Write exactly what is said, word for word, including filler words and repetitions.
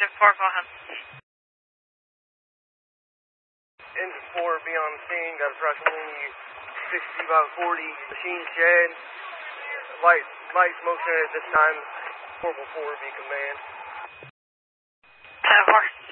Engine four, go ahead. Engine four, be on the scene, got approximately sixty by forty machine shed. Light, light motion at this time. four by four be command. ten four.